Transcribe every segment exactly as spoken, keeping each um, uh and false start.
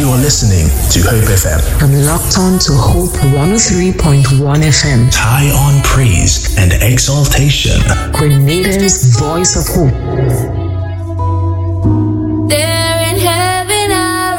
You are listening to Hope F M. I'm locked on to Hope one oh three point one F M. High on praise and exaltation. Grenada's voice of hope. There in heaven I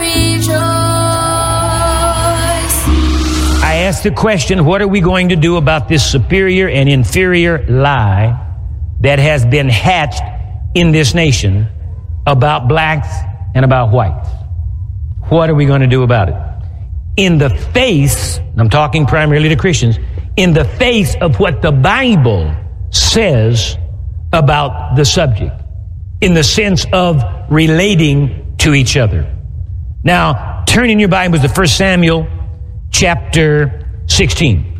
rejoice. I asked the question, what are we going to do about this superior and inferior lie that has been hatched in this nation about blacks and about whites? What are we going to do about it? In the face, I'm talking primarily to Christians, in the face of what the Bible says about the subject, in the sense of relating to each other. Now, turn in your Bibles to First Samuel chapter sixteen.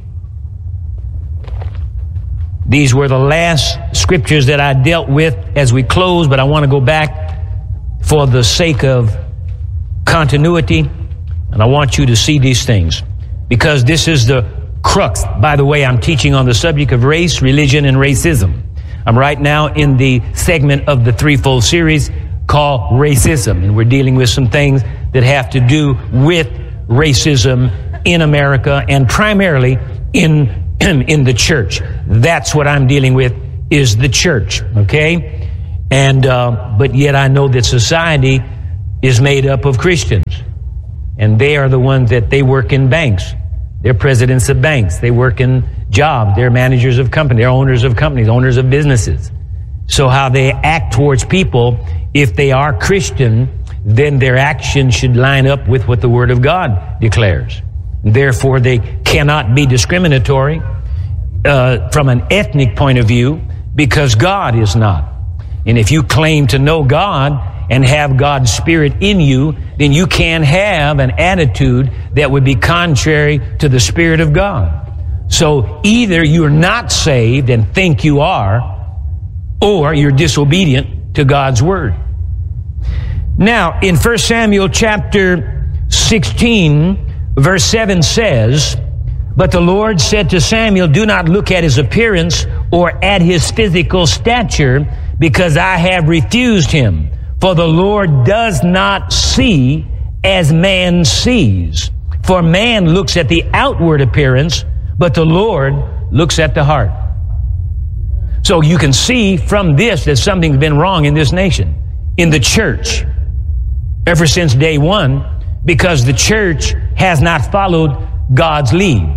These were the last scriptures that I dealt with as we close, but I want to go back for the sake of continuity, and I want you to see these things, because this is the crux. By the way, I'm teaching on the subject of race, religion, and racism. I'm right now in the segment of the threefold series called Racism, and we're dealing with some things that have to do with racism in America and primarily in in the church. That's what I'm dealing with, is the church, okay? And uh, but yet I know that society is made up of Christians, and they are the ones that they work in banks. They're presidents of banks. They work in jobs. They're managers of companies. They're owners of companies, owners of businesses. So how they act towards people, if they are Christian, then their action should line up with what the Word of God declares. Therefore, they cannot be discriminatory uh, from an ethnic point of view, because God is not. And if you claim to know God and have God's Spirit in you, then you can have an attitude that would be contrary to the Spirit of God. So either you're not saved and think you are, or you're disobedient to God's Word. Now, in First Samuel chapter sixteen, verse seven says, "But the Lord said to Samuel, do not look at his appearance or at his physical stature, because I have refused him. For the Lord does not see as man sees. For man looks at the outward appearance, but the Lord looks at the heart." So you can see from this that something's been wrong in this nation, in the church, ever since day one, because the church has not followed God's lead.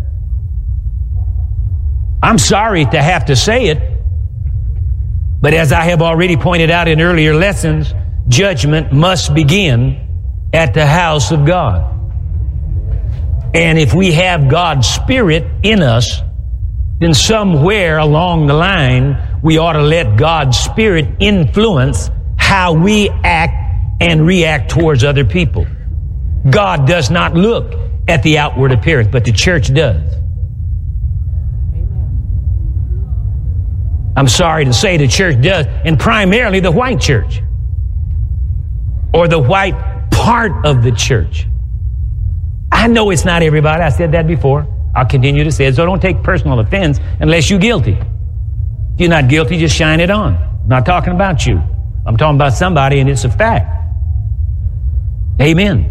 I'm sorry to have to say it, but as I have already pointed out in earlier lessons, judgment must begin at the house of God. And if we have God's Spirit in us, then somewhere along the line, we ought to let God's Spirit influence how we act and react towards other people. God does not look at the outward appearance, but the church does. I'm sorry to say the church does, and primarily the white church, or the white part of the church. I know it's not everybody. I said that before. I'll continue to say it, so don't take personal offense unless you're guilty. If you're not guilty, just shine it on. I'm not talking about you. I'm talking about somebody, and it's a fact. Amen.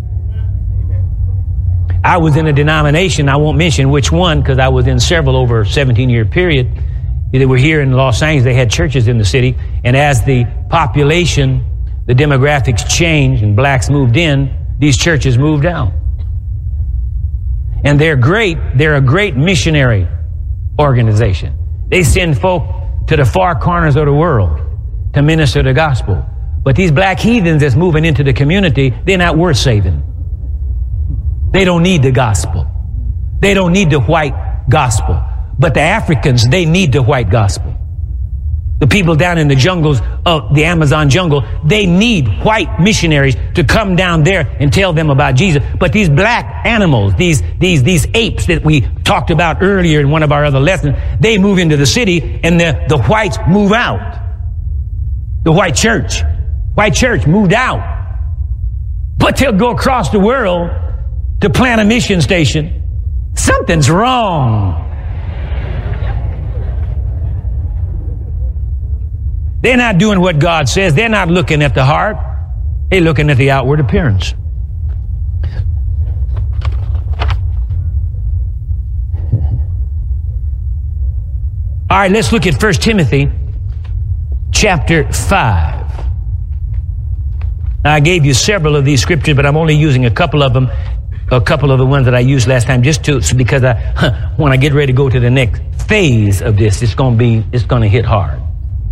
I was in a denomination, I won't mention which one, because I was in several over a seventeen-year period. They were here in Los Angeles. They had churches in the city. And as the population, the demographics changed and blacks moved in, these churches moved out. And they're great. They're a great missionary organization. They send folk to the far corners of the world to minister the gospel. But these black heathens that's moving into the community, they're not worth saving. They don't need the gospel. They don't need the white gospel. But the Africans, they need the white gospel. The people down in the jungles of the Amazon jungle, they need white missionaries to come down there and tell them about Jesus. But these black animals, these, these, these apes that we talked about earlier in one of our other lessons, they move into the city, and the, the whites move out. The white church, white church moved out. But they'll go across the world to plant a mission station. Something's wrong. They're not doing what God says. They're not looking at the heart. They're looking at the outward appearance. All right, let's look at First Timothy chapter five. Now, I gave you several of these scriptures, but I'm only using a couple of them, a couple of the ones that I used last time, just to, because I, huh, when I get ready to go to the next phase of this, it's going to be, it's going to hit hard.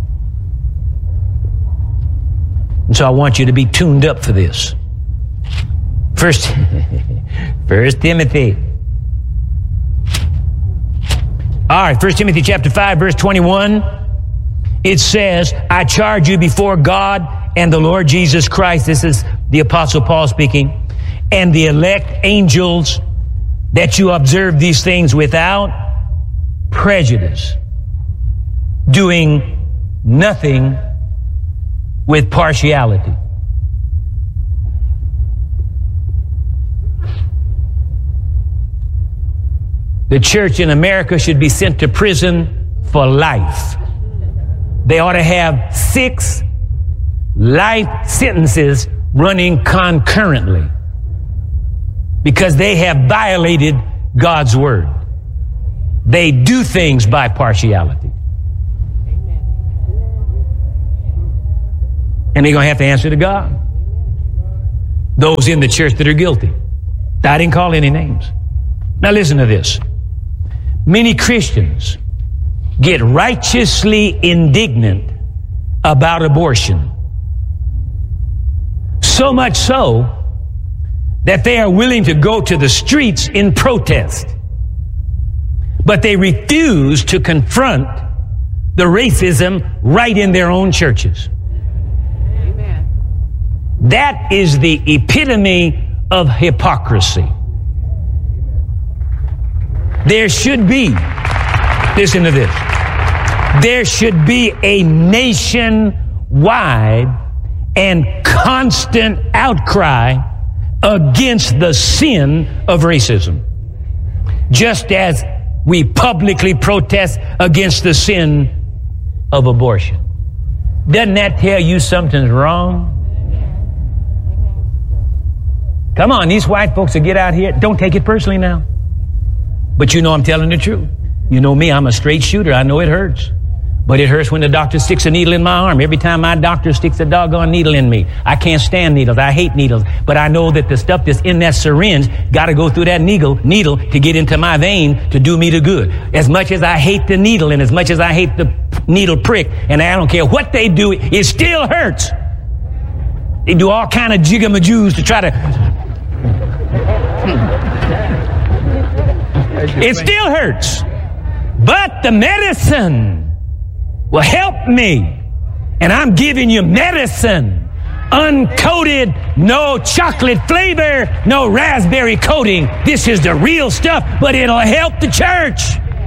And so I want you to be tuned up for this. First, First Timothy. All right, First Timothy chapter five, verse twenty-one. It says, I charge you before God and the Lord Jesus Christ. This is the Apostle Paul speaking. And the elect angels, that you observe these things without prejudice, doing nothing with partiality. The church in America should be sent to prison for life. They ought to have six life sentences running concurrently because they have violated God's word. They do things by partiality. And they're going to have to answer to God. Those in the church that are guilty. I didn't call any names. Now listen to this. Many Christians get righteously indignant about abortion. So much so that they are willing to go to the streets in protest. But they refuse to confront the racism right in their own churches. Amen. That is the epitome of hypocrisy. There should be, listen to this, there should be a nationwide and constant outcry against the sin of racism, just as we publicly protest against the sin of abortion. Doesn't that tell you something's wrong? Come on, these white folks that get out here, don't take it personally now. But you know I'm telling the truth. You know me, I'm a straight shooter. I know it hurts. But it hurts when the doctor sticks a needle in my arm. Every time my doctor sticks a doggone needle in me. I can't stand needles. I hate needles. But I know that the stuff that's in that syringe got to go through that needle, needle to get into my vein to do me the good. As much as I hate the needle and as much as I hate the needle prick, and I don't care what they do, it still hurts. They do all kind of jigamajoos to try to... It still hurts. But the medicine will help me. And I'm giving you medicine. Uncoated, no chocolate flavor, no raspberry coating. This is the real stuff, but it'll help the church.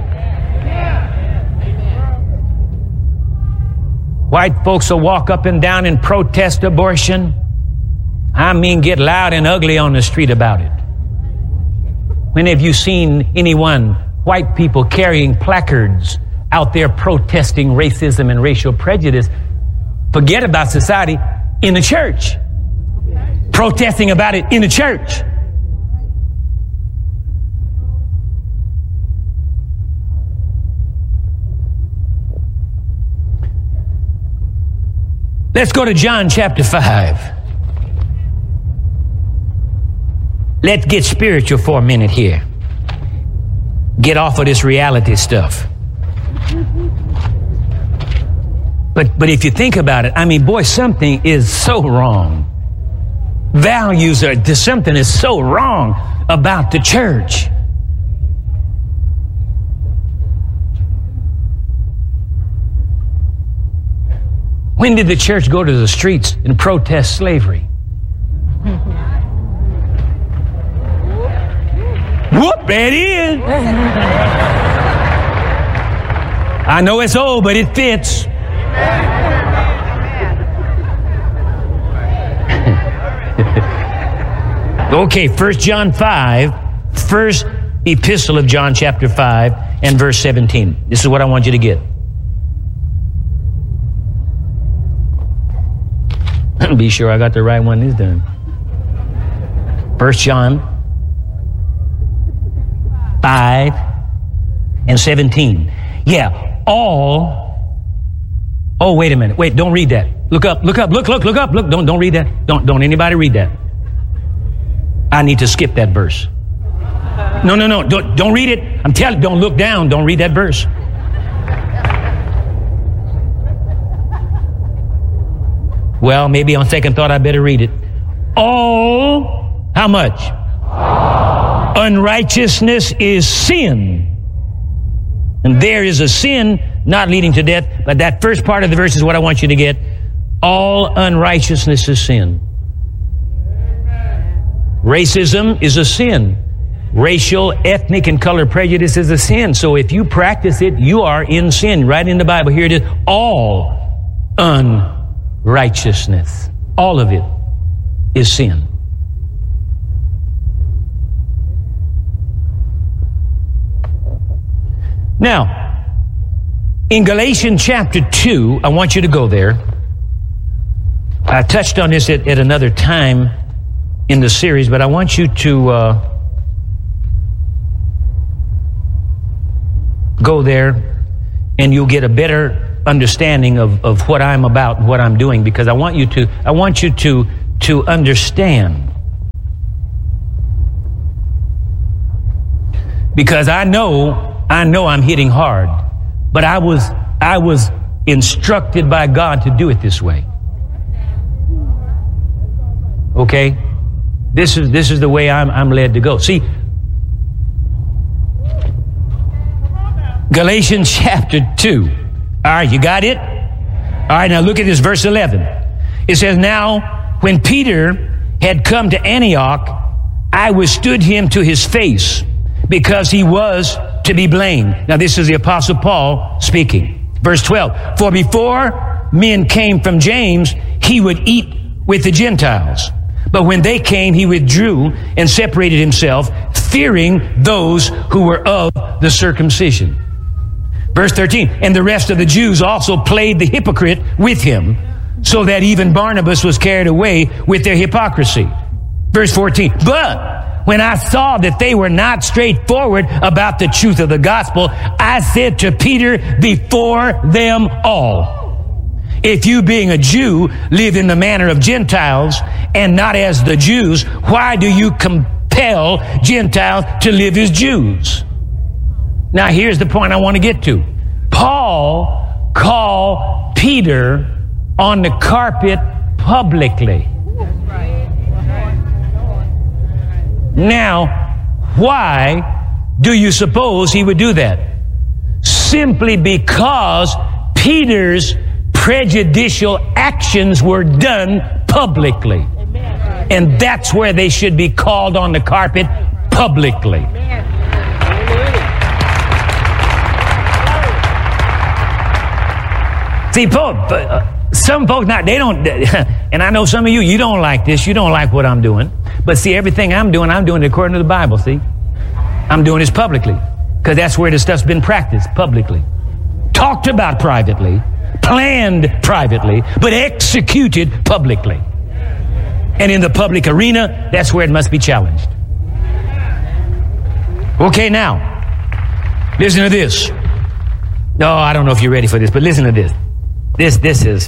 White folks will walk up and down and protest abortion. I mean, get loud and ugly on the street about it. When have you seen anyone, white people, carrying placards out there protesting racism and racial prejudice? Forget about society, in the church. Protesting about it in the church. Let's go to John chapter five. Let's get spiritual for a minute here. Get off of this reality stuff. But but if you think about it, I mean, boy, something is so wrong. Values are, something is so wrong about the church. When did the church go to the streets and protest slavery? Whoop, there it is. I know it's old, but it fits. Okay, First John five, first epistle of John chapter five and verse seventeen. This is what I want you to get. Be sure I got the right one this time. First John five and seventeen. Yeah, all. Oh, wait a minute. Wait, don't read that. Look up, look up, look, look, look up, look. Don't, don't read that. Don't, don't anybody read that. I need to skip that verse. No, no, no. Don't, don't read it. I'm telling you, don't look down. Don't read that verse. Well, maybe on second thought, I better read it. All, how much? All. Unrighteousness is sin. And there is a sin not leading to death, but that first part of the verse is what I want you to get. All unrighteousness is sin. Racism is a sin. Racial, ethnic, and color prejudice is a sin. So if you practice it, you are in sin. Right in the Bible, here it is. All unrighteousness. All of it is sin. Now, in Galatians chapter two, I want you to go there. I touched on this at, at another time in the series, but I want you to uh, go there and you'll get a better understanding of, of what I'm about and what I'm doing, because I want you to I want you to to understand. Because I know I know I'm hitting hard, but I was I was instructed by God to do it this way. Okay? This is this is the way I'm I'm led to go. See, Galatians chapter two. All right, you got it? All right, now look at this, verse eleven. It says, "Now, when Peter had come to Antioch, I withstood him to his face, because he was to be blamed." Now, this is the Apostle Paul speaking. Verse twelve, "For before men came from James, he would eat with the Gentiles. But when they came, he withdrew and separated himself, fearing those who were of the circumcision." Verse thirteen, "And the rest of the Jews also played the hypocrite with him, so that even Barnabas was carried away with their hypocrisy." Verse fourteen, "But when I saw that they were not straightforward about the truth of the gospel, I said to Peter before them all, if you, being a Jew, live in the manner of Gentiles and not as the Jews, why do you compel Gentiles to live as Jews?" Now, here's the point I want to get to. Paul called Peter on the carpet publicly. Now, why do you suppose he would do that? Simply because Peter's prejudicial actions were done publicly. And that's where they should be called on the carpet publicly. See, some folks, not they don't, and I know some of you, you don't like this, you don't like what I'm doing. But see, everything I'm doing, I'm doing it according to the Bible, see? I'm doing this publicly, because that's where this stuff's been practiced, publicly. Talked about privately, planned privately, but executed publicly. And in the public arena, that's where it must be challenged. Okay, now, listen to this. No, I don't know if you're ready for this, but listen to this. This, this is...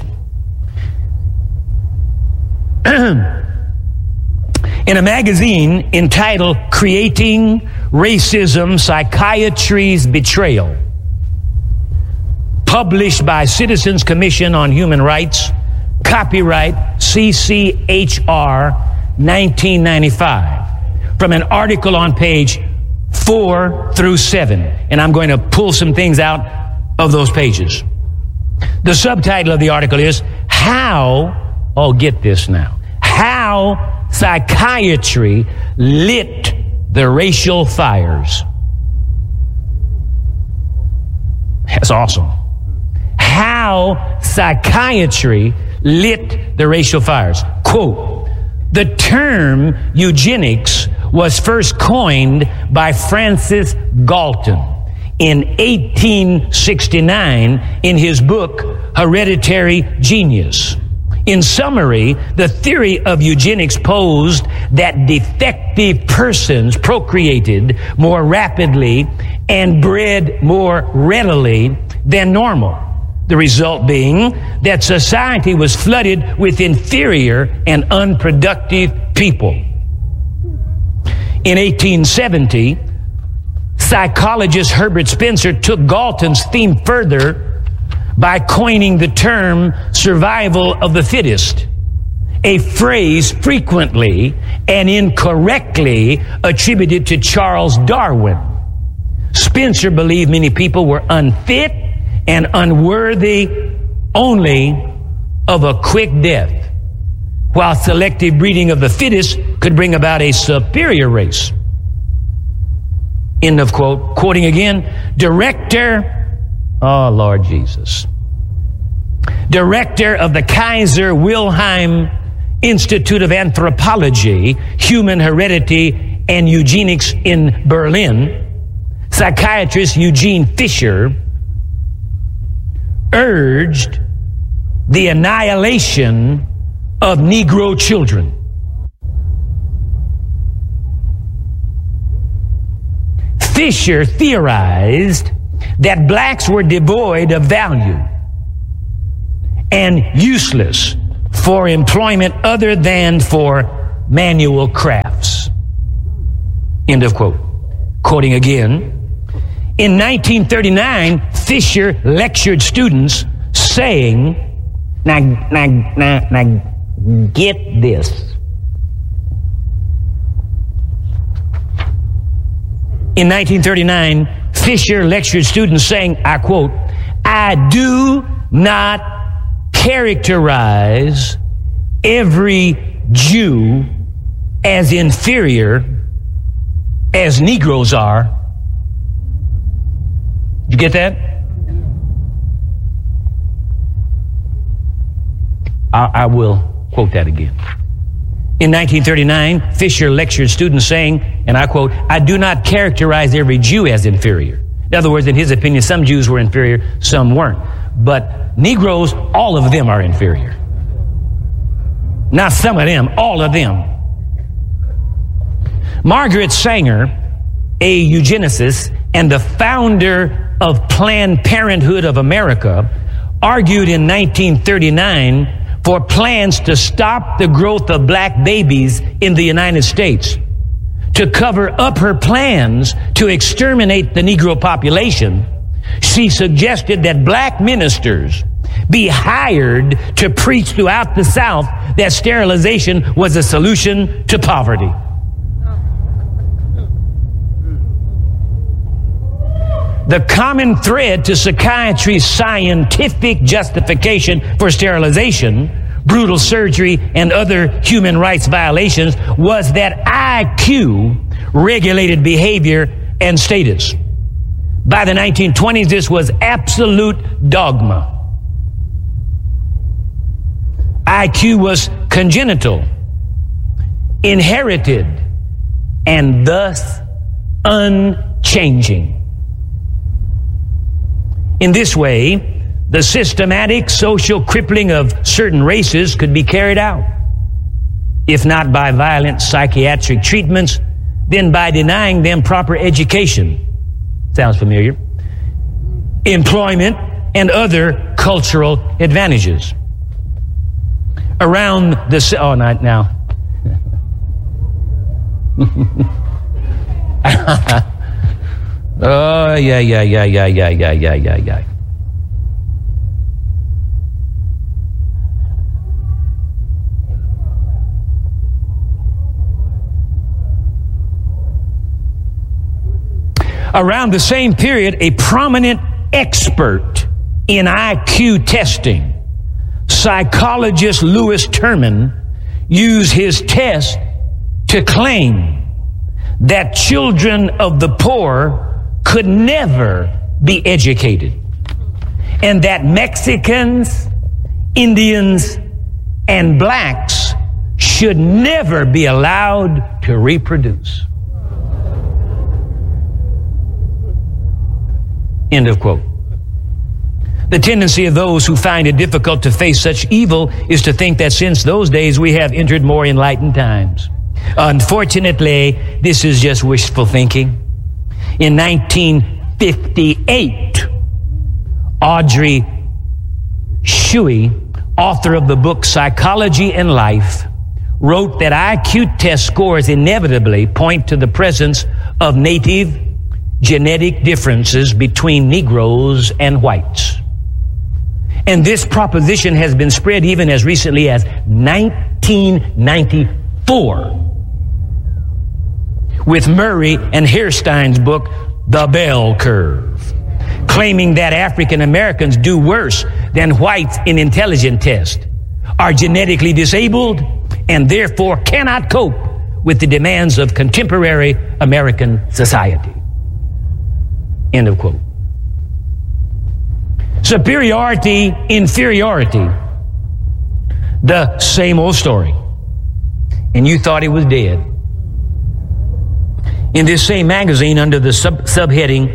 In a magazine entitled Creating Racism, Psychiatry's Betrayal, published by Citizens Commission on Human Rights, copyright C C H R nineteen ninety-five, from an article on page four through seven. And I'm going to pull some things out of those pages. The subtitle of the article is, How, oh, get this now, How Psychiatry Lit the Racial Fires. That's awesome. How Psychiatry Lit the Racial Fires. Quote, "The term eugenics was first coined by Francis Galton in eighteen sixty-nine in his book Hereditary Genius. In summary, the theory of eugenics posed that defective persons procreated more rapidly and bred more readily than normal. The result being that society was flooded with inferior and unproductive people. In eighteen seventy, psychologist Herbert Spencer took Galton's theme further by coining the term survival of the fittest, a phrase frequently and incorrectly attributed to Charles Darwin. Spencer believed many people were unfit and unworthy only of a quick death, while selective breeding of the fittest could bring about a superior race. End of quote. Quoting again, director, oh Lord Jesus, director of the Kaiser Wilhelm Institute of Anthropology, Human Heredity and Eugenics in Berlin, psychiatrist Eugene Fisher, urged the annihilation of Negro children. Fisher theorized that blacks were devoid of value and useless for employment other than for manual crafts. End of quote. Quoting again, in nineteen thirty-nine, Fisher lectured students saying, now, now, now, now get this. In nineteen thirty-nine, Fisher lectured students saying, I quote, I do not characterize every Jew as inferior as Negroes are. Did you get that? I, I will quote that again. In nineteen thirty-nine, Fisher lectured students saying, and I quote, I do not characterize every Jew as inferior. In other words, in his opinion, some Jews were inferior, some weren't. But Negroes, all of them are inferior. Not some of them, all of them. Margaret Sanger, a eugenicist and the founder of Planned Parenthood of America, argued in nineteen thirty-nine for plans to stop the growth of black babies in the United States. To cover up her plans to exterminate the Negro population, she suggested that black ministers be hired to preach throughout the South that sterilization was a solution to poverty. The common thread to psychiatry's scientific justification for sterilization, brutal surgery, and other human rights violations was that I Q regulated behavior and status. By the nineteen twenties, this was absolute dogma. I Q was congenital, inherited, and thus unchanging. In this way, the systematic social crippling of certain races could be carried out, if not by violent psychiatric treatments, then by denying them proper education. Sounds familiar? Employment and other cultural advantages. Around the, oh, not now. Oh, yeah, yeah, yeah, yeah, yeah, yeah, yeah, yeah, yeah. Around the same period, a prominent expert in I Q testing, psychologist Lewis Terman, used his test to claim that children of the poor could never be educated, and that Mexicans, Indians, and blacks should never be allowed to reproduce. End of quote. The tendency of those who find it difficult to face such evil is to think that since those days we have entered more enlightened times. Unfortunately, this is just wishful thinking. In nineteen fifty-eight, Audrey Shuey, author of the book Psychology and Life, wrote that I Q test scores inevitably point to the presence of native genetic differences between Negroes and whites. And this proposition has been spread even as recently as nineteen ninety-four with Murray and Hairstein's book, The Bell Curve, claiming that African Americans do worse than whites in intelligence tests, are genetically disabled, and therefore cannot cope with the demands of contemporary American society. End of quote. Superiority, inferiority, the same old story. And you thought it was dead. In this same magazine, under the sub- subheading,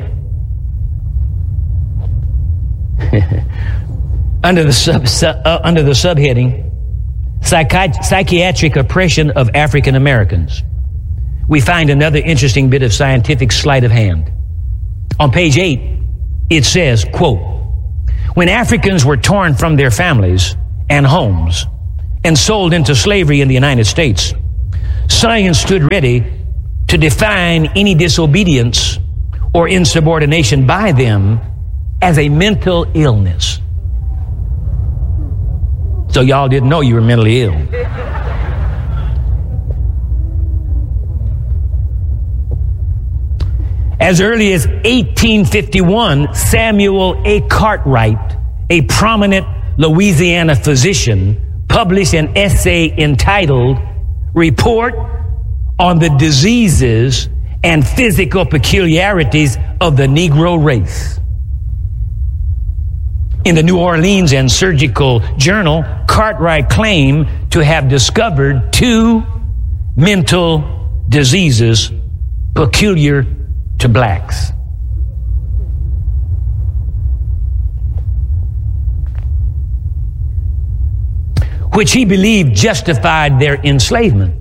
under the sub, sub uh, under the subheading, Psychi- psychiatric oppression of African Americans, we find another interesting bit of scientific sleight of hand. On page eight, it says, quote, when Africans were torn from their families and homes and sold into slavery in the United States, science stood ready to define any disobedience or insubordination by them as a mental illness. So y'all didn't know you were mentally ill. As early as eighteen fifty-one, Samuel A. Cartwright, a prominent Louisiana physician, published an essay entitled Report on the Diseases and Physical Peculiarities of the Negro Race. In the New Orleans and Surgical Journal, Cartwright claimed to have discovered two mental diseases peculiar to blacks. Which he believed justified their enslavement.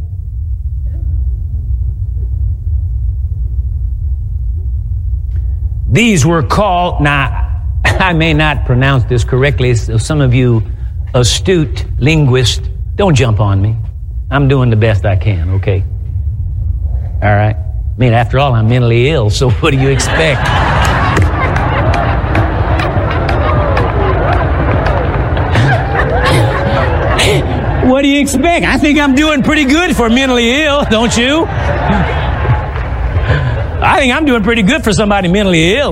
These were called, now I may not pronounce this correctly, so some of you astute linguists, don't jump on me. I'm doing the best I can, okay? All right? I mean, after all, I'm mentally ill, so what do you expect? What do you expect? I think I'm doing pretty good for mentally ill, don't you? I think I'm doing pretty good for somebody mentally ill.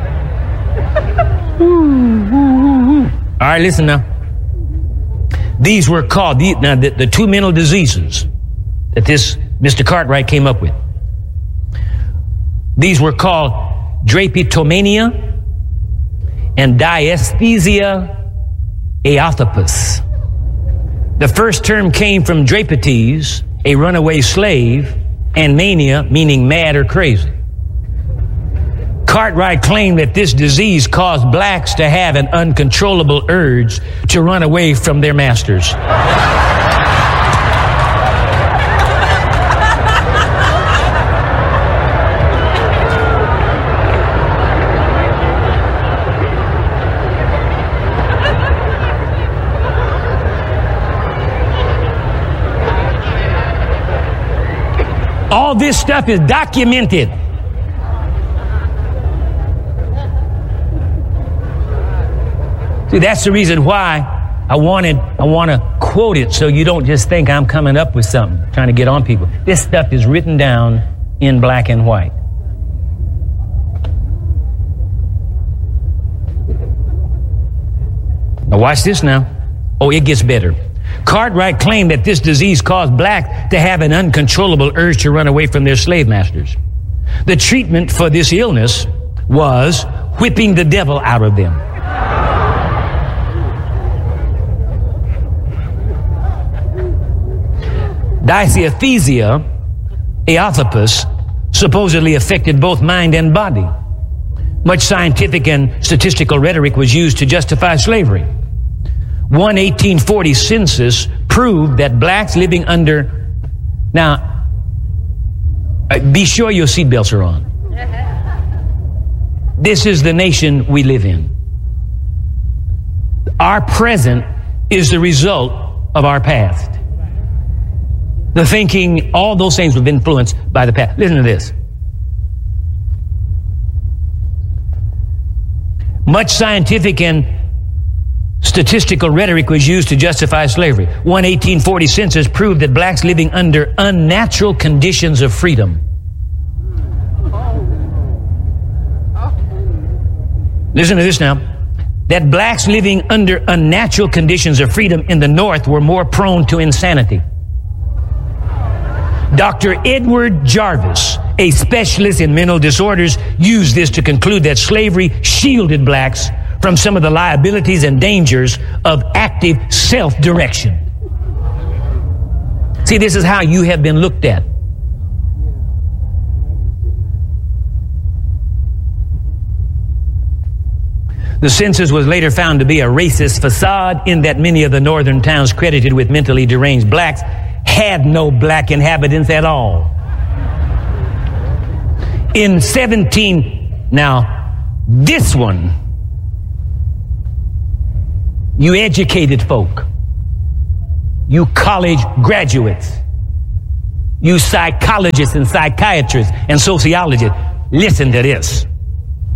All right, listen now. These were called, the, now the, the two mental diseases that this Mister Cartwright came up with. These were called drapetomania and dysesthesia eothopus. The first term came from drapetes, a runaway slave, and mania, meaning mad or crazy. Cartwright claimed that this disease caused blacks to have an uncontrollable urge to run away from their masters. All this stuff is documented. See, that's the reason why I wanted, I want to quote it so you don't just think I'm coming up with something, trying to get on people. This stuff is written down in black and white. Now watch this now. Oh, it gets better. Cartwright claimed that this disease caused blacks to have an uncontrollable urge to run away from their slave masters. The treatment for this illness was whipping the devil out of them. Dysesthesia eothopus supposedly affected both mind and body. Much scientific and statistical rhetoric was used to justify slavery. One eighteen forty census proved that blacks living under... Now, be sure your seatbelts are on. This is the nation we live in. Our present is the result of our past. The thinking, all those things have been influenced by the past. Listen to this. Much scientific and statistical rhetoric was used to justify slavery. One eighteen forty census proved that blacks living under unnatural conditions of freedom. Listen to this now. That blacks living under unnatural conditions of freedom in the North were more prone to insanity. Doctor Edward Jarvis, a specialist in mental disorders, used this to conclude that slavery shielded blacks from some of the liabilities and dangers of active self-direction. See, this is how you have been looked at. The census was later found to be a racist facade in that many of the northern towns credited with mentally deranged blacks had no black inhabitants at all. In seventeen, now this one, you educated folk, you college graduates, you psychologists and psychiatrists and sociologists, listen to this.